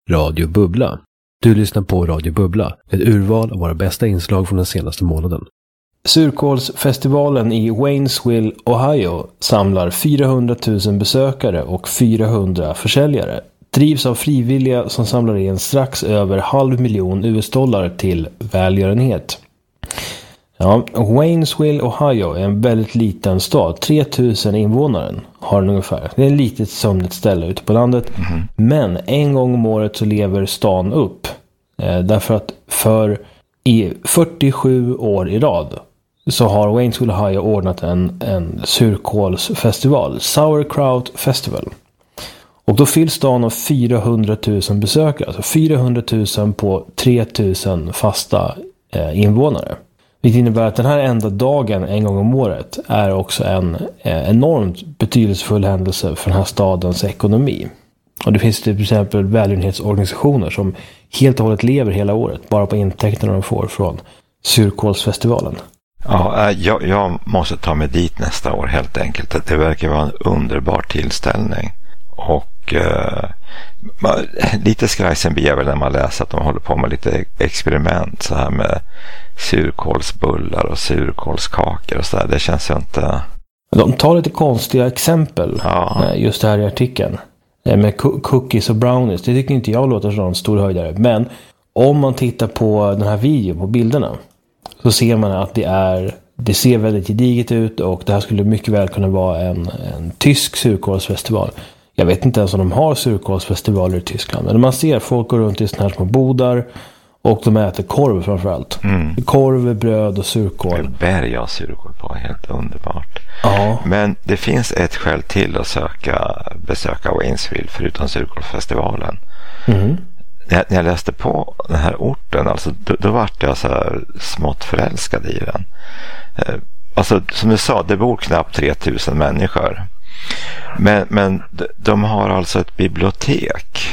Radio Bubbla. Du lyssnar på Radio Bubbla, ett urval av våra bästa inslag från den senaste månaden. Surkålsfestivalen i Waynesville, Ohio samlar 400 000 besökare och 400 försäljare. Drivs av frivilliga som samlar in strax över $500 000 US till välgörenhet. Ja, Waynesville, Ohio är en väldigt liten stad. 3000 invånare har den ungefär. Det är ett litet sömnigt ställe ute på landet. Men en gång om året så lever stan upp. Därför att i 47 år i rad så har Waynesville, Ohio ordnat en surkålsfestival. Sauerkraut Festival. Och då fylls stan av 400 000 besökare. Alltså 400 000 på 3000 fasta invånare. Vilket innebär att den här enda dagen en gång om året är också en enormt betydelsefull händelse för den här stadens ekonomi. Och det finns till exempel välgörenhetsorganisationer som helt och hållet lever hela året bara på intäkterna de får från surkålsfestivalen. Ja, jag måste ta mig dit nästa år helt enkelt. Det verkar vara en underbar tillställning. Och lite skrajsen blir väl när man läser att de håller på med lite experiment så här med surkålsbullar och surkålskakor och så där. Det känns ju inte... De tar lite konstiga exempel just här i artikeln. Med cookies och brownies. Det tycker inte jag låter som en stor höjdare. Men om man tittar på den här videon, på bilderna, så ser man att det ser väldigt gediget ut och det här skulle mycket väl kunna vara en tysk surkålsfestival. Jag vet inte ens om de har surkålsfestivaler i Tyskland. Men man ser folk går runt i såna här små bodar och de äter korv framförallt. Korv, bröd och surkål. Berg av surkål på, helt underbart. Ja. Men det finns ett skäl till att besöka Waynesville förutom surkålsfestivalen. När jag läste på den här orten, alltså, då var jag så här smått förälskad i den. Alltså, som du sa, det bor knappt 3000 människor. Men de har alltså ett bibliotek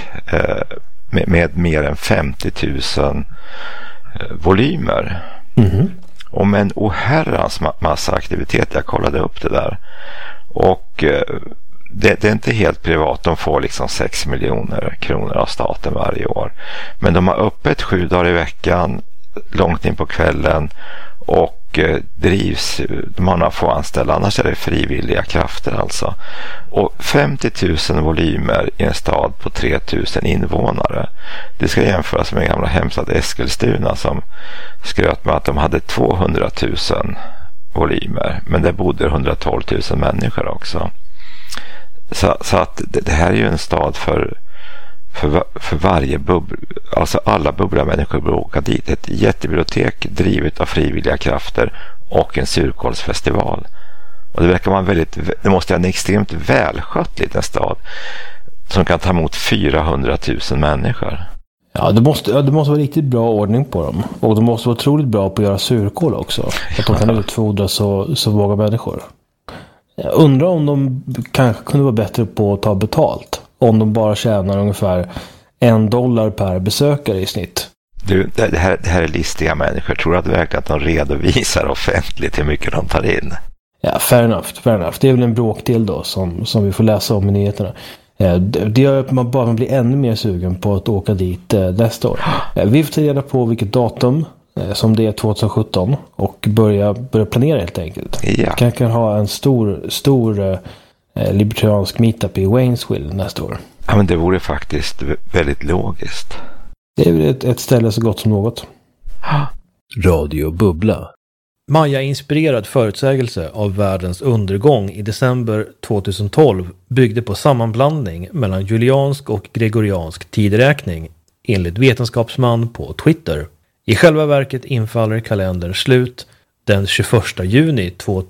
med mer än 50 000 volymer. Och med en oherrans massa aktivitet. Jag kollade upp det där. Och det är inte helt privat. De får liksom 6 miljoner kronor av staten varje år. Men de har öppet 7 dagar i veckan, långt in på kvällen, och drivs, de har några få anställda, annars är det frivilliga krafter alltså. Och 50 000 volymer i en stad på 3000 invånare. Det ska jämföras med gamla hemstad Eskilstuna som skröt med att de hade 200 000 volymer, men det bodde 112 000 människor också. Så att det här är ju en stad för varje bubbla, alltså alla bubbla människor bör åka dit. Ett jättebibliotek drivet av frivilliga krafter och en surkålsfestival. Och det verkar vara det måste vara en extremt välskött liten stad som kan ta emot 400 000 människor. Ja, det måste vara riktigt bra ordning på dem. Och de måste vara otroligt bra på att göra surkål också. Att de kan utfodra så många människor. Jag undrar om de kanske kunde vara bättre på att ta betalt. Om de bara tjänar ungefär $1 per besökare i snitt. Du, det här är listiga människor. Tror du att verkligen att de redovisar offentligt hur mycket de tar in? Ja, fair enough. Det är väl en bråkdel då som vi får läsa om i nyheterna. Det gör att man blir ännu mer sugen på att åka dit nästa år. Vi får ta reda på vilket datum som det är 2017 och börja planera helt enkelt. Ja. Kanske ha en stor libertariansk meetup i Waynesville nästa år. Ja, men det vore faktiskt väldigt logiskt. Det är väl ett ställe så gott som något. Radio Bubbla. Maya-inspirerad förutsägelse av världens undergång i december 2012 byggde på sammanblandning mellan juliansk och gregoriansk tideräkning enligt vetenskapsman på Twitter. I själva verket infaller kalendern slut den 21 juni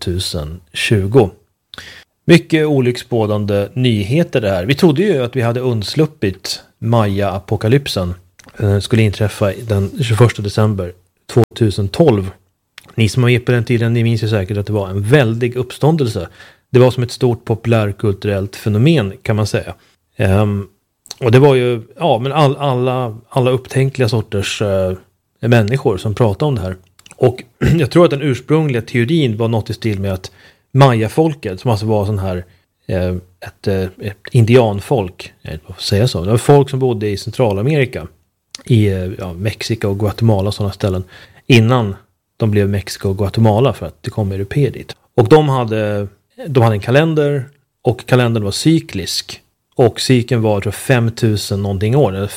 2020. Mycket olycksbådande nyheter det här. Vi trodde ju att vi hade undsluppit Maya-apokalypsen. Den skulle inträffa den 21 december 2012. Ni som har med på den tiden, ni minns ju säkert att det var en väldig uppståndelse. Det var som ett stort populärkulturellt fenomen kan man säga. Och det var ju men alla upptänkliga sorters människor som pratade om det här. Och jag tror att den ursprungliga teorin var något i stil med att Maya-folket, som alltså var sån här ett indianfolk, jag vet inte vad jag säga så. Det var folk som bodde i Centralamerika, i Mexiko och Guatemala och sådana ställen, innan de blev Mexiko och Guatemala för att det kom européer dit. Och de hade en kalender, och kalendern var cyklisk. Och cykeln var, tror jag, 5000 någonting år, eller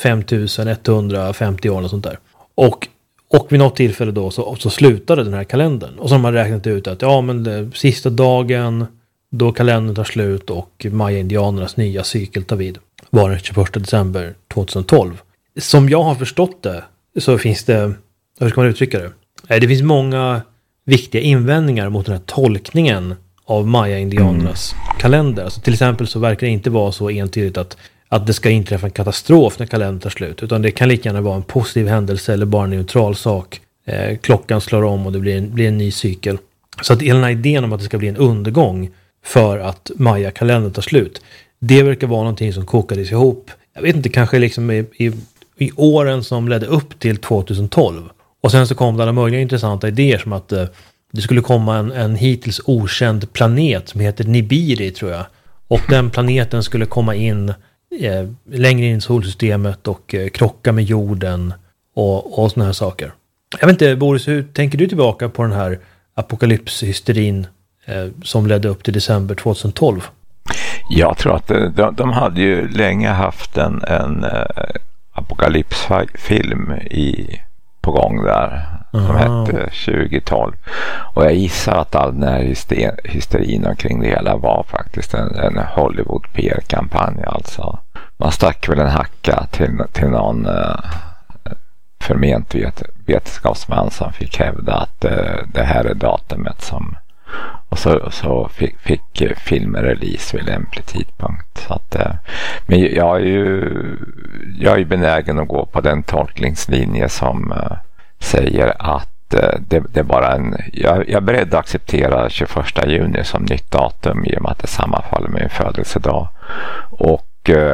5150 år och sånt där. Och vid något tillfälle då så slutade den här kalendern. Och så har man räknat ut att sista dagen då kalendern tar slut och Maya-indianernas nya cykel tar vid var den 21 december 2012. Som jag har förstått det så finns det, hur ska man uttrycka det? Det finns många viktiga invändningar mot den här tolkningen av Maya-indianernas kalender. Alltså till exempel så verkar det inte vara så entydigt att det ska inträffa en katastrof när kalendern tar slut. Utan det kan lika gärna vara en positiv händelse eller bara en neutral sak. Klockan slår om och det blir en ny cykel. Så att hela den här idén om att det ska bli en undergång för att Maya-kalendern tar slut, det verkar vara någonting som kokades ihop. Jag vet inte, kanske liksom i åren som ledde upp till 2012. Och sen så kom det alla möjliga intressanta idéer, som att det skulle komma en hittills okänd planet som heter Nibiru, tror jag. Och den planeten skulle komma in längre in i solsystemet och krocka med jorden och såna här saker. Jag vet inte, Boris, hur tänker du tillbaka på den här apokalypshysterin som ledde upp till december 2012? Jag tror att de hade ju länge haft en apokalypsfilm på gång där som hette 2012. Och jag gissar att all den här hysterin omkring det hela var faktiskt en Hollywood PR-kampanj. Alltså. Man stack väl en hacka till någon förment vetenskapsman som fick hävda att det här är datumet som, och så fick filmen release vid lämplig tidpunkt. Så att, men jag är ju benägen att gå på den tolkningslinje som säger att det är bara jag är beredd att acceptera 21 juni som nytt datum i och med att det sammanfaller med en födelsedag. Och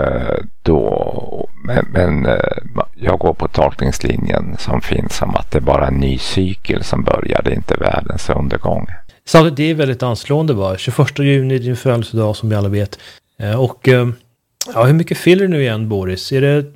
men jag går på tolkningslinjen som finns om att det är bara en ny cykel som börjar, det är inte världens undergång. Så det är väldigt anslående, va? 21 juni är din födelsedag, som vi alla vet. Och hur mycket fyller du nu igen, Boris? Är det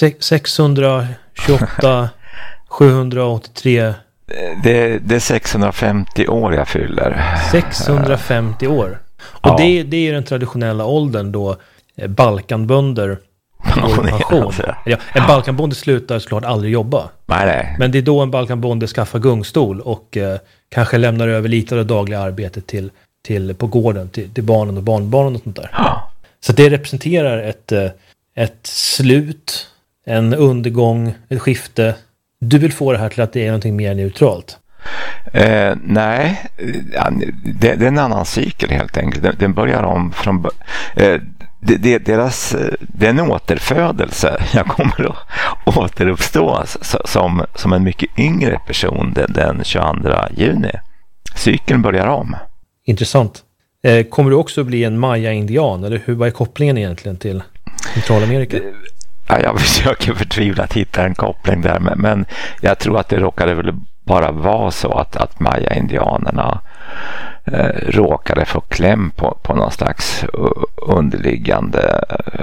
628, 783? Det är 650 år jag fyller. 650 år. Och det är den traditionella åldern då balkanbönder går i pension. En balkanbonde slutar såklart aldrig jobba. Nej. Men det är då en balkanbonde skaffar gungstol och kanske lämnar över lite av det dagliga arbetet till på gården, till barnen och barnbarnen och sånt där. Ja. Så det representerar ett slut, en undergång, ett skifte. Du vill få det här till att det är någonting mer neutralt? Nej, det är en annan cykel helt enkelt. Den börjar om från... Det är en återfödelse. Jag kommer att återuppstå som en mycket yngre person den 22 juni. Cykeln börjar om. Intressant. Kommer du också bli en Maya-indian? Eller vad är kopplingen egentligen till Centralamerika? Jag försöker förtvivlat hitta en koppling där. Men jag tror att det råkade väl bara vara så att Maya-indianerna råkade få kläm på någon slags underliggande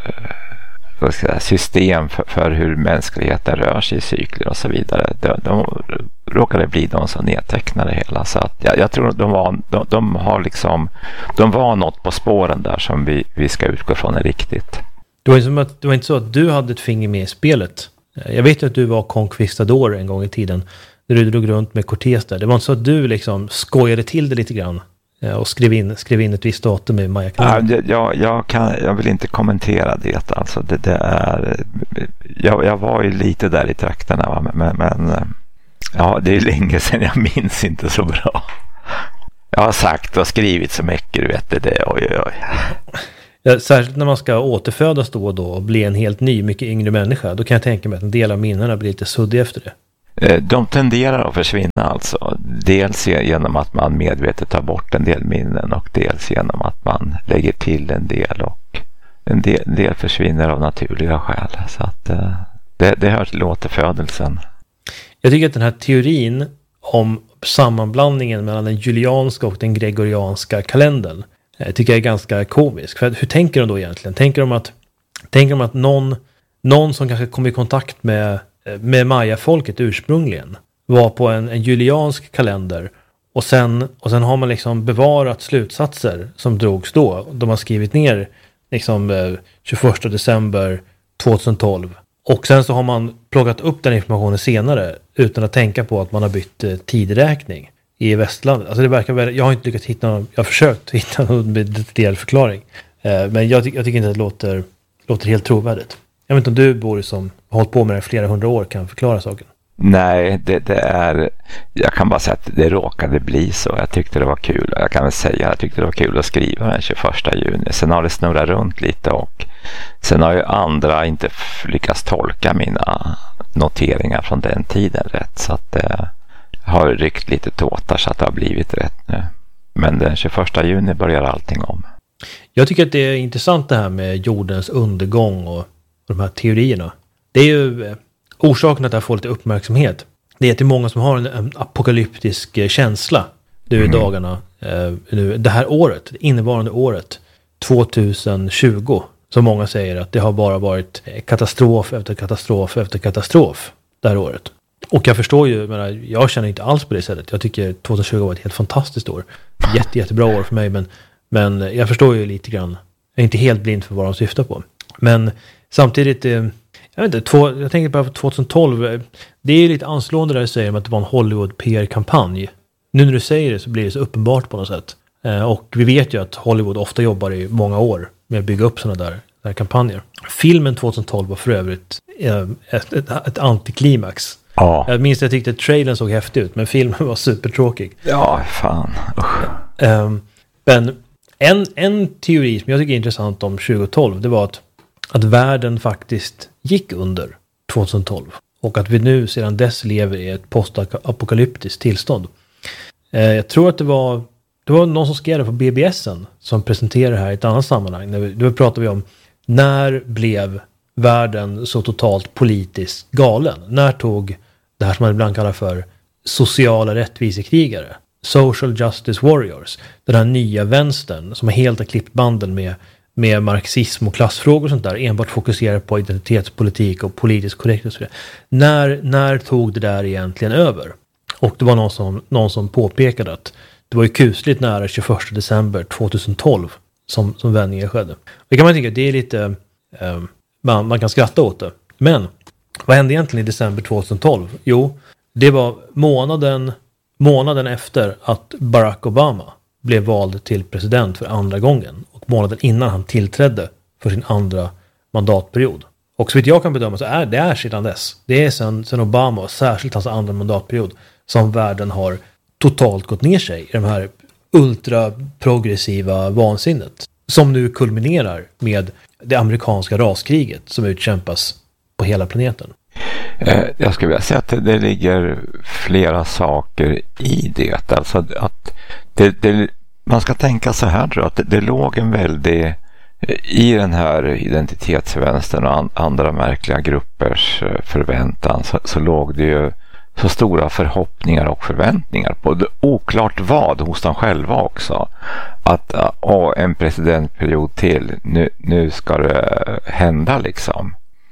system för hur mänskligheten rör sig i cykler och så vidare. De råkade bli de som nedtecknade hela. Så att jag tror att de var något på spåren där som vi ska utgå från är riktigt. Det var inte så att du hade ett finger med i spelet. Jag vet ju att du var conquistador en gång i tiden när du drog runt med Cortés där. Det var inte så att du liksom skojade till det lite grann och skrev in ett visst datum i Maya-kalendern. Jag vill inte kommentera det. Alltså det är, jag var ju lite där i trakterna, va? Men ja, det är länge sedan, jag minns inte så bra. Jag har sagt och skrivit så mycket, du vet det. Oj. Ja, särskilt när man ska återfödas då och då och bli en helt ny, mycket yngre människa. Då kan jag tänka mig att en del av minnena blir lite suddig efter det. De tenderar att försvinna alltså. Dels genom att man medvetet tar bort en del minnen och dels genom att man lägger till en del, och en del försvinner av naturliga skäl. Så att det hör till återfödelsen. Jag tycker att den här teorin om sammanblandningen mellan den julianska och den gregorianska kalendern tycker jag är ganska komisk. För hur tänker de då egentligen? Tänker de att någon som kanske kom i kontakt med Maya-folket ursprungligen var på en juliansk kalender och sen har man liksom bevarat slutsatser som drogs då. De har skrivit ner liksom 21 december 2012. Och sen så har man plockat upp den informationen senare utan att tänka på att man har bytt tideräkning i västlandet. Alltså det verkar väl, jag har inte lyckats hitta någon, jag har försökt hitta någon detaljerad förklaring. Men jag tycker inte att det låter helt trovärdigt. Jag vet inte om du, Boris, som har hållit på med det flera hundra år, kan förklara saken. Nej, det är... Jag kan bara säga att det råkade bli så. Jag tyckte det var kul. Jag kan väl säga att jag tyckte det var kul att skriva den 21 juni. Sen har det snurrat runt lite och sen har ju andra inte lyckats tolka mina noteringar från den tiden rätt. Så att det har ryckt lite tåtar så att det har blivit rätt nu. Men den 21 juni börjar allting om. Jag tycker att det är intressant det här med jordens undergång och de här teorierna. Det är ju... Orsaken att jag får lite uppmärksamhet, det är att det är många som har en apokalyptisk känsla nu i dagarna. Det här året, innevarande året, 2020, som många säger att det har bara varit katastrof efter katastrof efter katastrof det här året. Och jag förstår ju, jag känner inte alls på det sättet. Jag tycker 2020 var ett helt fantastiskt år. Jättebra år för mig, men jag förstår ju lite grann. Jag är inte helt blind för vad de syftar på. Men samtidigt... Jag vet inte, jag tänker bara på 2012. Det är lite anslående där du säger att det var en Hollywood PR-kampanj. Nu när du säger det så blir det så uppenbart på något sätt. Och vi vet ju att Hollywood ofta jobbar i många år med att bygga upp sådana där kampanjer. Filmen 2012 var för övrigt ett antiklimax. Ja. Jag minns att jag tyckte att trailern såg häftig ut, men filmen var supertråkig. Ja, fan. Men en teori som jag tycker är intressant om 2012, det var att världen faktiskt gick under 2012 och att vi nu sedan dess lever i ett postapokalyptiskt tillstånd. Jag tror att det var någon som skrev det på BBS:en som presenterade det här i ett annat sammanhang. Då pratade vi om när blev världen så totalt politiskt galen? När tog det här som man ibland kallar för sociala rättvisekrigare, social justice warriors, den här nya vänstern som helt har klippt banden med marxism och klassfrågor och sånt där, enbart fokuserar på identitetspolitik och politisk korrekthet och så vidare. När tog det där egentligen över? Och det var någon som påpekade att det var ju kusligt nära 21 december 2012 som vändningen skedde. Det kan man tänka, det är lite man kan skratta åt det. Men vad hände egentligen i december 2012? Jo, det var månaden efter att Barack Obama blev vald till president för andra gången. Månaden innan han tillträdde för sin andra mandatperiod. Och så vitt jag kan bedöma så är det sedan dess. Det är sen Obama och särskilt hans andra mandatperiod som världen har totalt gått ner sig i de här ultraprogressiva vansinnet. Som nu kulminerar med det amerikanska raskriget som utkämpas på hela planeten. Jag skulle vilja säga att det ligger flera saker i det. Alltså att man ska tänka så här, tror jag, att det låg en väldig, i den här identitetsvänstern och andra märkliga gruppers förväntan så låg det ju så stora förhoppningar och förväntningar på det, oklart vad hos dem själva också, att en presidentperiod till, nu ska det hända liksom.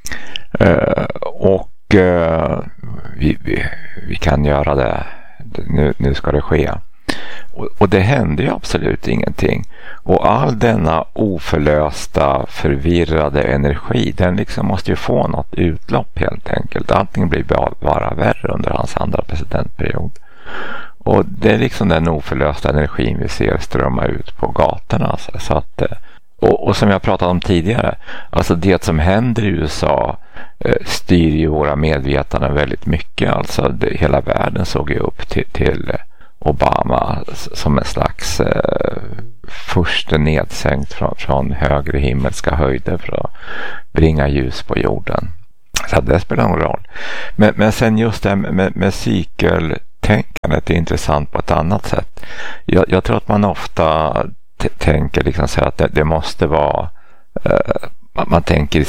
Vi kan göra det, nu ska det ske. Och det hände ju absolut ingenting. Och all denna oförlösta, förvirrade energi, den liksom måste ju få något utlopp helt enkelt. Allting blir bara värre under hans andra presidentperiod. Och det är liksom den oförlösta energin vi ser strömma ut på gatorna. Alltså. Så att, och som jag pratade om tidigare, alltså det som händer i USA styr ju våra medvetanden väldigt mycket. Alltså hela världen såg ju upp till Obama som en slags första nedsänkt från högre himmelska höjder för att bringa ljus på jorden. Så det spelar någon roll. Men sen just det med cykeltänkandet är intressant på ett annat sätt. Jag tror att man ofta tänker liksom så att det måste vara man tänker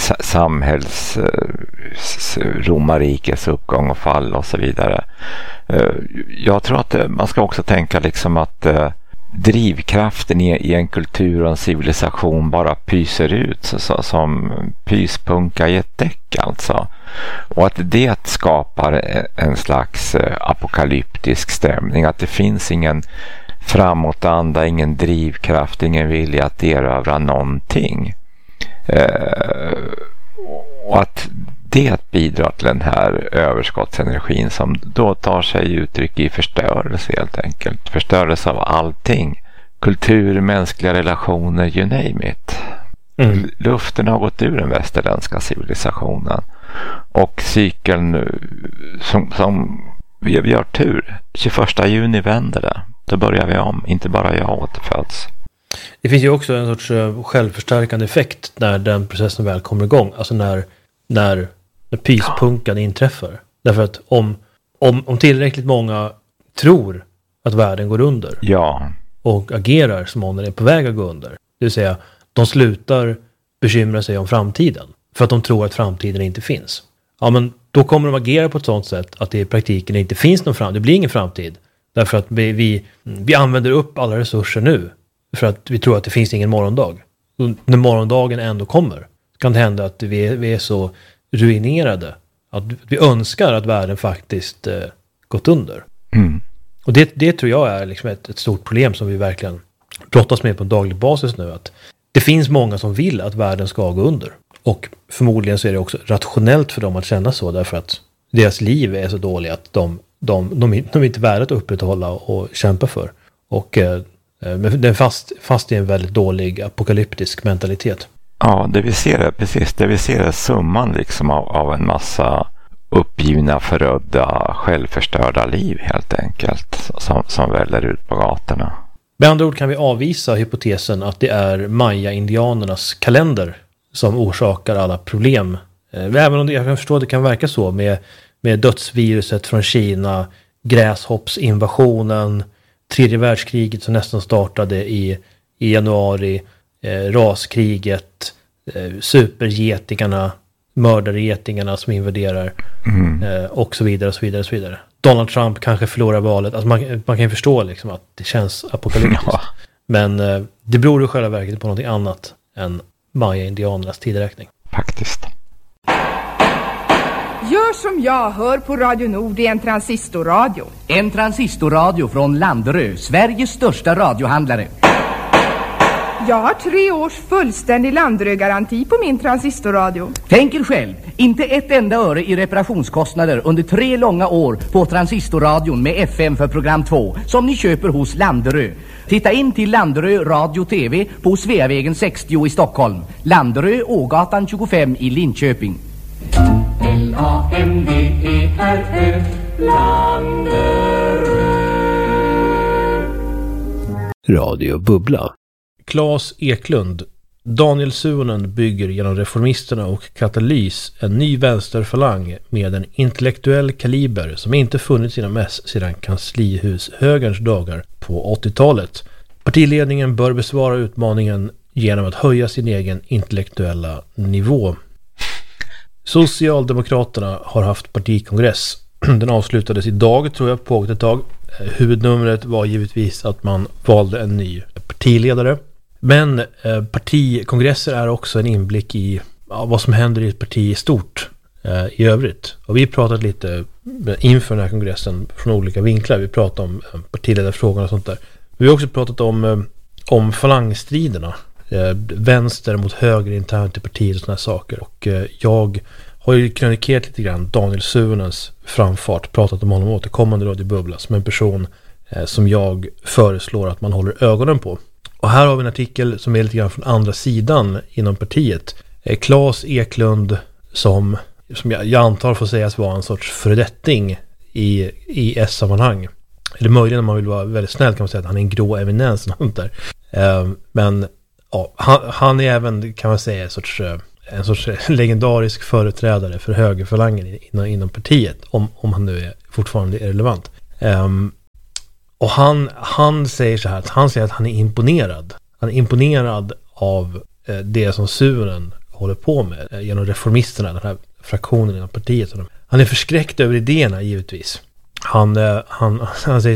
romarrikets uppgång och fall och så vidare. Jag tror att man ska också tänka liksom att drivkraften i en kultur och en civilisation bara pyser ut som pyspunka i ett däck alltså. Och att det skapar en slags apokalyptisk stämning, att det finns ingen framåtanda, ingen drivkraft, ingen vilja att erövra någonting. Och att det bidrar till den här överskottsenergin som då tar sig uttryck i förstörelse helt enkelt. Förstörelse av allting. Kultur, mänskliga relationer, you name it. Luften har gått ur den västerländska civilisationen. Och cykeln som vi har tur. 21 juni vänder det. Då börjar vi om. Inte bara jag återföds. Det finns ju också en sorts självförstärkande effekt när den processen väl kommer igång. Alltså när pyspunkan inträffar. Därför att om tillräckligt många tror att världen går under. Ja. Och agerar som om den är på väg att gå under. Det vill säga, de slutar bekymra sig om framtiden. För att de tror att framtiden inte finns. Ja, men då kommer de agera på ett sådant sätt att det i praktiken inte finns någon framtid. Det blir ingen framtid. Därför att vi använder upp alla resurser nu. För att vi tror att det finns ingen morgondag. Och när morgondagen ändå kommer kan det hända att vi är så ruinerade att vi önskar att världen faktiskt gått under. Och det tror jag är liksom ett stort problem som vi verkligen brottas med på en daglig basis nu. Att det finns många som vill att världen ska gå under. Och förmodligen så är det också rationellt för dem att känna så, därför att deras liv är så dåliga att de är inte värda att upprätthålla och kämpa för. Och men det är fast i en väldigt dålig apokalyptisk mentalitet. Ja, det vi ser är precis. Det vi ser är summan liksom av en massa uppgivna, förödda, självförstörda liv helt enkelt som väller ut på gatorna. Med andra ord kan vi avvisa hypotesen att det är Maya-indianernas kalender som orsakar alla problem. Även om jag kan förstå att det kan verka så med dödsviruset från Kina, gräshoppsinvasionen, tredje världskriget som nästan startade i januari, raskriget, supergetingarna, mördargetingarna som invaderar och så vidare och så vidare och så vidare. Donald Trump kanske förlorar valet. Alltså man kan ju förstå liksom att det känns apokalyptiskt. Ja. Men det beror i själva verket på något annat än Maya-indianernas tideräkning. Faktiskt. Gör som jag, hör på Radio Nord i en transistorradio. En transistorradio från Landerö, Sveriges största radiohandlare. Jag har 3 års fullständig Landerö-garanti på min transistorradio. Tänk er själv, inte ett enda öre i reparationskostnader under 3 långa år på transistorradion med FM för program 2 som ni köper hos Landerö. Titta in till Landerö Radio TV på Sveavägen 60 i Stockholm. Landerö, Ågatan 25 i Linköping. Landerö, Landerö. Radio Bubbla. Claes Eklund. Daniel Suhonen bygger genom reformisterna och katalys en ny vänsterfalang med en intellektuell kaliber som inte funnits inom S sedan kanslihushögerns dagar på 80-talet. Partiledningen bör besvara utmaningen genom att höja sin egen intellektuella nivå. Socialdemokraterna har haft partikongress. Den avslutades idag, tror jag, pågått ett tag. Huvudnumret var givetvis att man valde en ny partiledare. Men partikongresser är också en inblick i vad som händer i ett parti i stort i övrigt. Och vi pratat lite inför den här kongressen från olika vinklar. Vi pratat om partiledarfrågor och sånt där. Vi har också pratat om falangstriderna. Vänster mot höger internt i partiet och såna här saker. Och jag har ju krönikerat lite grann Daniel Suhonens framfart. Pratat om honom återkommande Radio Bubbla som en person som jag föreslår att man håller ögonen på. Och här har vi en artikel som är lite grann från andra sidan inom partiet. Claes Eklund som jag antar får sägas vara en sorts föredetting i S-sammanhang. Eller möjligen om man vill vara väldigt snäll kan man säga att han är en grå eminens. Men ja, han är även, kan man säga, en sorts legendarisk företrädare för högerfalangen inom partiet. Om han nu är fortfarande relevant. Och han säger så här att han säger att han är imponerad. Han är imponerad av det som Suhonen håller på med genom reformisterna, den här fraktionen inom partiet. Han är förskräckt över idéerna givetvis. Han säger så här: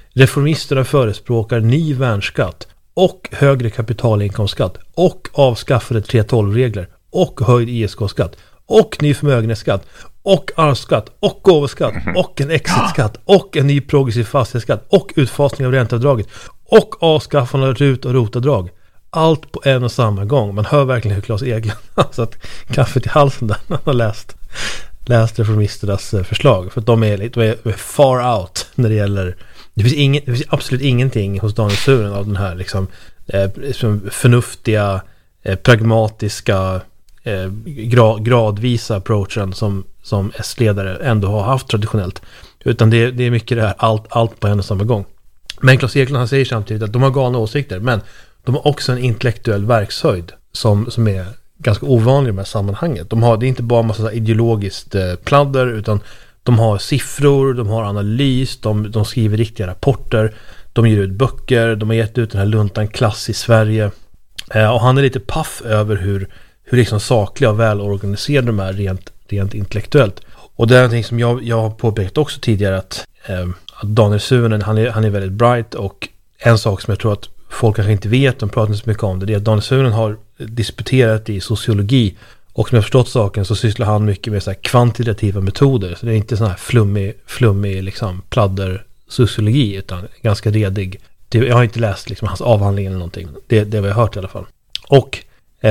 Reformisterna förespråkar ny värnskatt och högre kapitalinkomstskatt och avskaffade 3:12-regler och höjd ISK-skatt och ny förmögenhetsskatt och arvsskatt och gåvoskatt och en exitskatt och en ny progressiv fastighetsskatt och utfasning av ränteavdraget och avskaffande av RUT- och ROT-avdrag. Allt på en och samma gång. Man hör verkligen hur Claes Eklund har satt kaffet i halsen där när han har läst reformisternas förslag. För att de är far out när det gäller... Det finns absolut ingenting hos Daniel Suhonen av den här liksom, förnuftiga, pragmatiska, gradvisa approachen som S-ledare ändå har haft traditionellt. Utan det är mycket det här, allt på en och samma gång. Men Claes Eklund, han säger samtidigt att de har galna åsikter, men de har också en intellektuell verkshöjd som är ganska ovanlig i det här sammanhanget. Det är inte bara en massa ideologiskt pladder, utan de har siffror, de har analys, de skriver riktiga rapporter, de ger ut böcker, de har gett ut den här luntan Klass i Sverige. Och han är lite paff över hur liksom sakliga och välorganiserade de är rent intellektuellt. Och det är någonting som jag har påpekat också tidigare, att Daniel Suhonen, han är väldigt bright, och en sak som jag tror att folk kanske inte vet, de pratar inte så mycket om det är att Daniel Suhonen har disputerat i sociologi, och som jag förstått saken så sysslar han mycket med så här kvantitativa metoder, så det är inte sån här flummig liksom pladder sociologi, utan ganska redig. Jag har inte läst liksom hans avhandling eller någonting, det har jag hört i alla fall. Och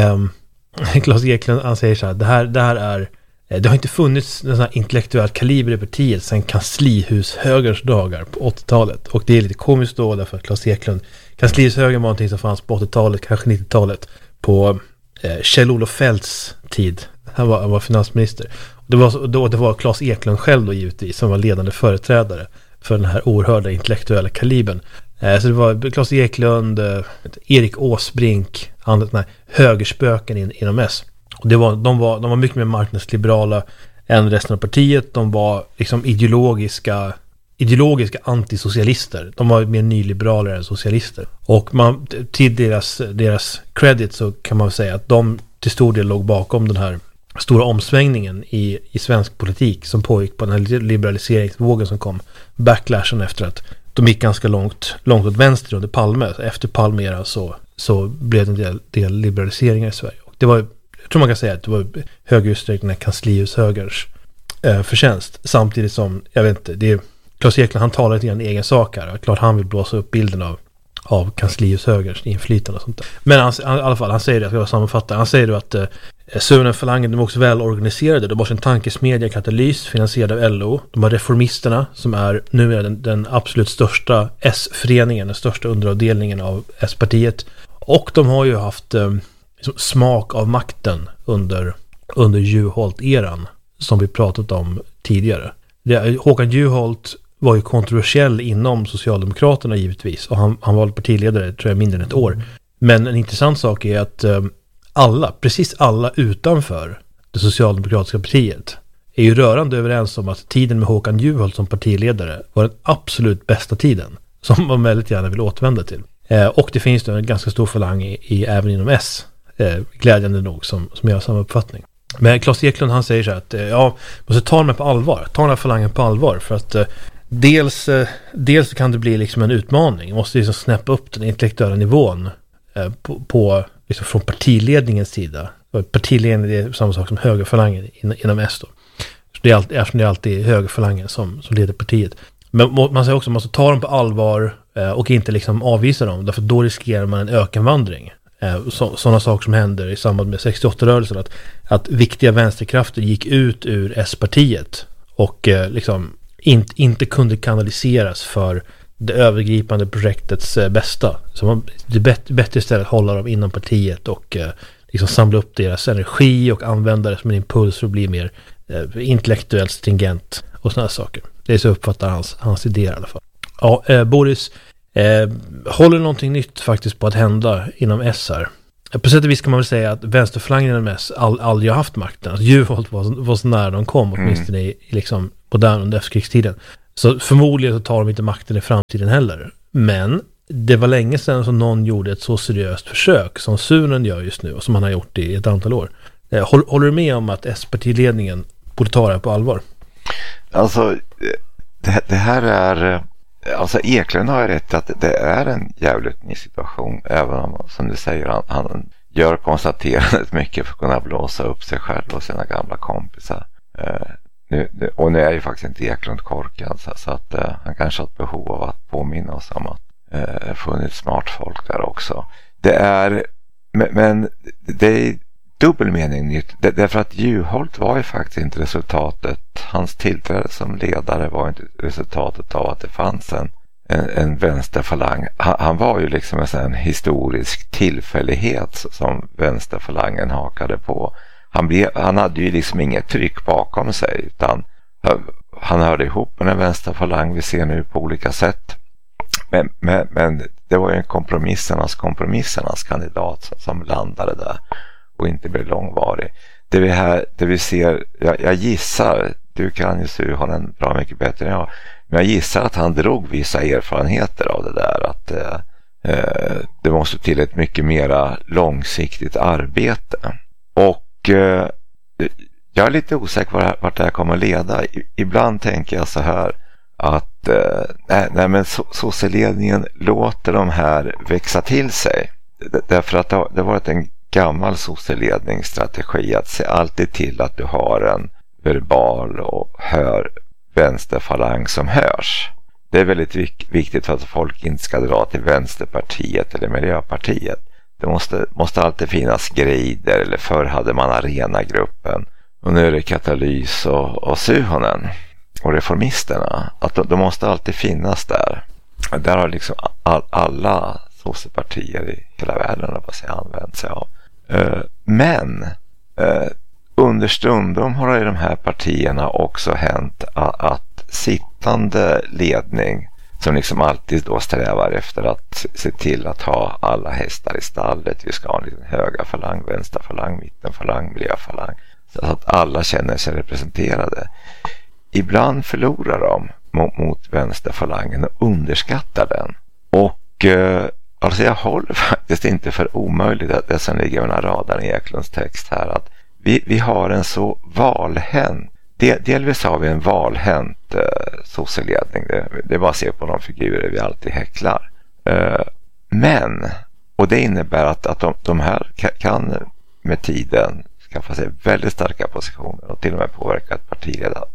Claes Eklund, han säger så här, det har inte funnits en sån här intellektuell kaliber i partiet sedan kanslihushögerns dagar på 80-talet. Och det är lite komiskt då, därför att Claes Eklund, kanslihushögern var någonting som fanns på 80-talet, kanske 90-talet, på Kjell-Olof Feldts tid. Han var finansminister. Det var Claes Eklund själv då givetvis som var ledande företrädare för den här oerhörda intellektuella kalibern. Så det var Claes Eklund, Erik Åsbrink, högerspöken inom S. Och de var mycket mer marknadsliberala än resten av partiet. De var liksom ideologiska antisocialister. De var mer nyliberalare än socialister. Och till deras credit så kan man säga att de till stor del låg bakom den här stora omsvängningen i svensk politik som pågick på den här liberaliseringsvågen som kom. Backlashen efter att de gick ganska långt åt vänster under Palme. Efter Palme så blev det en del liberaliseringar i Sverige. Och det var, jag tror man kan säga att det var högre utsträckning kanslihushögerns förtjänst. Samtidigt som, jag vet inte, det är Claes Eklund, han talar lite grann egen sak här. Klart han vill blåsa upp bilden av kanslihushögerns inflytande och sånt där. Men i alla fall, han säger det, jag sammanfattar. Han säger då att Suhonen-falangen, de är också väl organiserade. De har sin tankesmedja Katalys, finansierad av LO. De har reformisterna, som är numera den absolut största S-föreningen, den största underavdelningen av S-partiet. Och de har ju haft smak av makten under Juholt-eran, som vi pratat om tidigare. Håkan Juholt var ju kontroversiell inom Socialdemokraterna givetvis, och han var partiledare tror jag mindre än ett år. Men en intressant sak är att precis alla utanför det socialdemokratiska partiet är ju rörande överens om att tiden med Håkan Juholt som partiledare var den absolut bästa tiden, som man väldigt gärna vill återvända till. Och det finns då en ganska stor falang även inom S, glädjande nog, som jag har samma uppfattning. Men Claes Eklund, han säger så här att måste ta den på allvar, ta den här falangen på allvar, för att dels kan det bli liksom en utmaning. Man måste liksom snäppa upp den intellektuella nivån på liksom från partiledningens sida. Partiledningen är samma sak som högerfalangen inom S då. Så det är alltid högerfalangen som leder partiet. Men man säger också att man måste ta dem på allvar och inte liksom avvisa dem, därför då riskerar man en ökenvandring. Sådana saker som händer i samband med 68-rörelsen, att viktiga vänsterkrafter gick ut ur S-partiet och liksom inte kunde kanaliseras för det övergripande projektets bästa. Så det är bättre istället att hålla dem inom partiet och liksom samla upp deras energi och använda det som en impuls för att bli mer intellektuellt stringent och sådana saker. Det är så uppfattar hans idéer i alla fall. Ja, Boris, håller någonting nytt faktiskt på att hända inom S här. På sätt och vis kan man väl säga att vänsterflangen inom S aldrig har haft makten. Alltså Juholt var så nära de kom, åtminstone i liksom modern under efterkrigstiden. Så förmodligen så tar de inte makten i framtiden heller. Men det var länge sedan som någon gjorde ett så seriöst försök som Suhonen gör just nu och som han har gjort i ett antal år. Håller du med om att S-partiledningen borde ta det på allvar? Alltså, det här är alltså Eklund har ju rätt att det är en jävligt ny situation, även om, som du säger, han gör konstaterandet mycket för att kunna blåsa upp sig själv och sina gamla kompisar. Nu är ju faktiskt inte Eklund korkad, så att han kanske har ett behov av att påminna oss om att det funnits smart folk där också. Men det är dubbel mening nytt, därför att Juholt var ju faktiskt inte resultatet, hans tillträde som ledare var inte resultatet av att det fanns en vänsterfalang. Han var ju liksom en historisk tillfällighet som vänsterfalangen hakade på. Han hade ju liksom inget tryck bakom sig, utan han hörde ihop med den vänsterfalang vi ser nu på olika sätt. Men det var ju en kompromissernas kandidat som landade där och inte blev långvarig. Det vi ser, jag gissar, du kan ju Suhonen bra mycket bättre än jag, men jag gissar att han drog vissa erfarenheter av det där, att det måste till ett mycket mera långsiktigt arbete. Och jag är lite osäker vart det här kommer att leda. Ibland tänker jag så här att men sosseledningen låter de här växa till sig. Därför att det har varit en gammal sosseledningsstrategi att se alltid till att du har en verbal och hör vänsterfalang som hörs. Det är väldigt viktigt för att folk inte ska dra till Vänsterpartiet eller Miljöpartiet. Det måste alltid finnas grider, eller förr hade man Arena-gruppen. Och nu är det Katalys och Suhonen och reformisterna. Att de måste alltid finnas där. Där har liksom alla sossepartier i hela världen använt sig av. Men understundom har det i de här partierna också hänt att sittande ledning, som liksom alltid då strävar efter att se till att ha alla hästar i stallet. Vi ska ha en liten högerfalang, vänsterfalang, mittenfalang, miljöfalang. Så att alla känner sig representerade. Ibland förlorar de mot vänsterfalangen och underskattar den. Och alltså jag håller faktiskt inte för omöjligt att det som ligger mellan radarna i Eklunds text här, att vi har en så valhänt, delvis har vi en valhänt sosseledning. Det är bara att se på de figurer vi alltid häcklar. Och det innebär att de här kan med tiden skaffa sig väldigt starka positioner och till och med påverka ett partiledarval.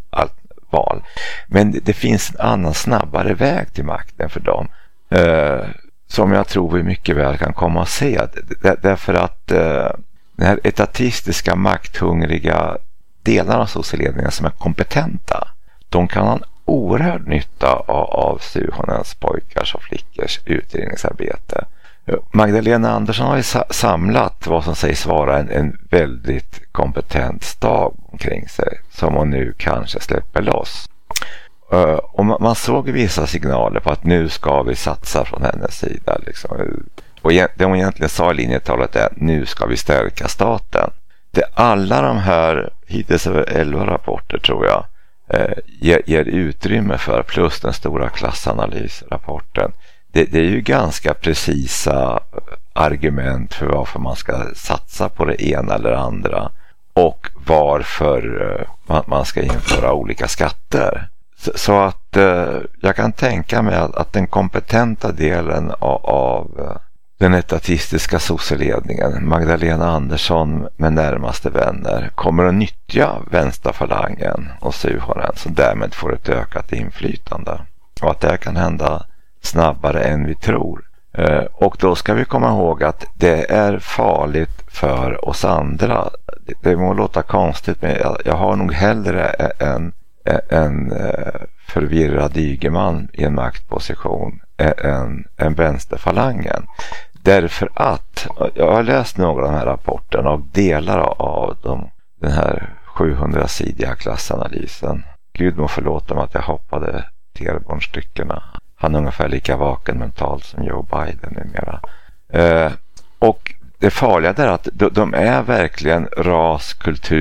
Men det finns en annan snabbare väg till makten för dem, som jag tror vi mycket väl kan komma att se. Därför att den här etatistiska, makthungriga delarna av sosseledningen som är kompetenta, de kan ha en oerhörd nytta av Suhonens pojkars och flickors utredningsarbete. Magdalena Andersson har ju samlat vad som sägs vara en väldigt kompetent stab omkring sig, som hon nu kanske släpper loss. Och man såg vissa signaler på att nu ska vi satsa från hennes sida. Liksom. Och det hon egentligen sa i linjetalet är: nu ska vi stärka staten. Alla de här, hittills över 11 rapporter tror jag, ger utrymme för, plus den stora klassanalysrapporten. Det är ju ganska precisa argument för varför man ska satsa på det ena eller andra och varför man ska införa olika skatter. Så att jag kan tänka mig att den kompetenta delen av den etatistiska sosseledningen, Magdalena Andersson med närmaste vänner, kommer att nyttja vänsterfalangen och Suhonen, som därmed får ett ökat inflytande. Och att det kan hända snabbare än vi tror. Och då ska vi komma ihåg att det är farligt för oss andra. Det må låta konstigt, men jag har nog hellre en förvirrad Ygeman i en maktposition än vänsterfalangen. Därför att jag har läst några av de här rapporterna och delar av den här 700-sidiga klassanalysen. Gud må förlåta mig att jag hoppade Terborn-styckena. Han är ungefär lika vaken mentalt som Joe Biden numera. Och det farliga är att de är verkligen ras-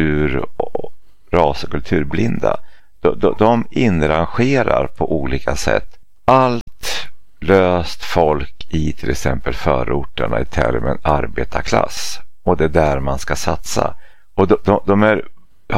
och kulturblinda. De inrangerar på olika sätt allt löst folk i till exempel förorterna i termen arbetarklass. Och det är där man ska satsa. Och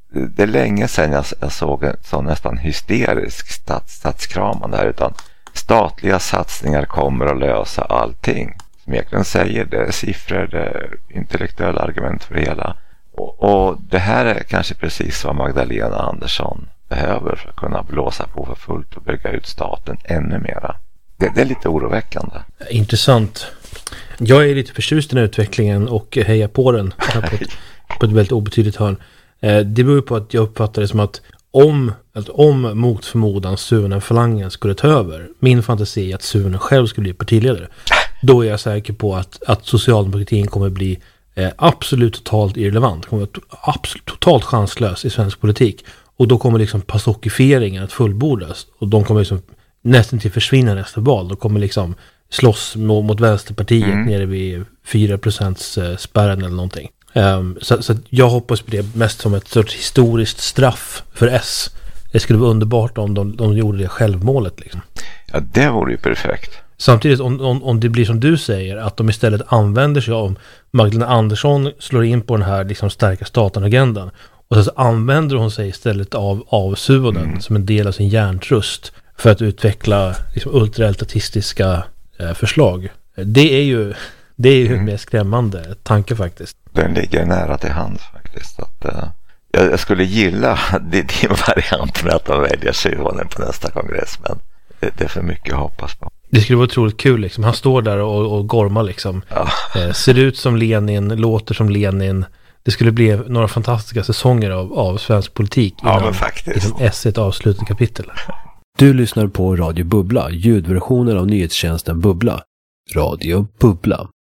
Det är länge sedan jag såg en sån nästan hysterisk statskramande här, utan statliga satsningar kommer att lösa allting. Som Eklund säger, det är siffror, det är intellektuella argument för det hela. Och det här är kanske precis vad Magdalena Andersson behöver för att kunna blåsa på för fullt och bygga ut staten ännu mera. Det är lite oroväckande. Intressant. Jag är lite förtjust i den här utvecklingen och hejar på den på ett väldigt obetydligt hörn. Det beror på att jag uppfattar det som att om mot förmodan Suhonen-falangen skulle ta över, min fantasi är att Suhonen själv skulle bli partiledare, då är jag säker på att socialdemokratin kommer bli absolut totalt irrelevant, kommer att absolut totalt chanslös i svensk politik, och då kommer liksom passokifieringen att fullbordas och de kommer liksom nästan till försvinna nästa val. De kommer liksom slåss mot Vänsterpartiet nere vid 4% spärren eller någonting. Så jag hoppas på det mest som ett sorts historiskt straff för S. Det skulle vara underbart om de gjorde det självmålet liksom. Ja, det vore ju perfekt. Samtidigt om det blir som du säger, att de istället använder sig av Magdalena Andersson slår in på den här liksom starka staten-agendan, och så använder hon sig istället av Suhonen som en del av sin hjärntrust för att utveckla liksom ultraelitaristiska förslag. Det är ju en mer skrämmande tanke faktiskt. Den ligger nära till hands faktiskt. Att, jag skulle gilla din variant med att de väljer Suhonen på nästa kongress, men det är för mycket att hoppas på. Det skulle vara otroligt kul liksom. Han står där och gormar liksom. Ja. Ser ut som Lenin, låter som Lenin. Det skulle bli några fantastiska säsonger av svensk politik. Ja, men faktiskt. Liksom S1 avslutat kapitel. Du lyssnar på Radio Bubbla, ljudversionen av nyhetstjänsten Bubbla. Radio Bubbla.